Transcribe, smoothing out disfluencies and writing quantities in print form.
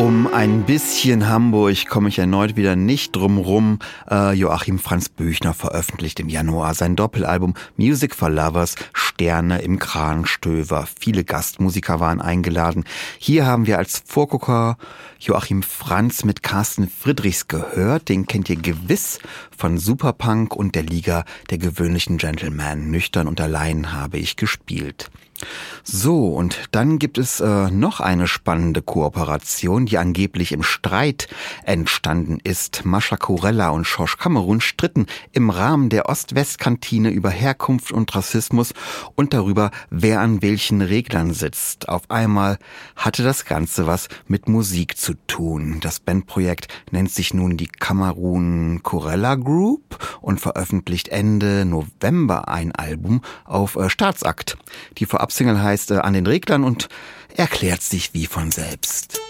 Um ein bisschen Hamburg komme ich erneut wieder nicht drum rum. Joachim Franz Büchner veröffentlicht im Januar sein Doppelalbum Music for Lovers, Sterne im Kranstöver. Viele Gastmusiker waren eingeladen. Hier haben wir als Vorgucker Joachim Franz mit Carsten Friedrichs gehört. Den kennt ihr gewiss von Superpunk und der Liga der gewöhnlichen Gentlemen. Nüchtern und allein habe ich gespielt. So, und dann gibt es noch eine spannende Kooperation, die angeblich im Streit entstanden ist. Mascha Kurella und Schorsch Kamerun stritten im Rahmen der Ost-West-Kantine über Herkunft und Rassismus und darüber, wer an welchen Reglern sitzt. Auf einmal hatte das Ganze was mit Musik zu tun. Das Bandprojekt nennt sich nun die Kamerun Kurella Group und veröffentlicht Ende November ein Album auf Staatsakt. Die Vorabsingle heißt An den Reglern und erklärt sich wie von selbst.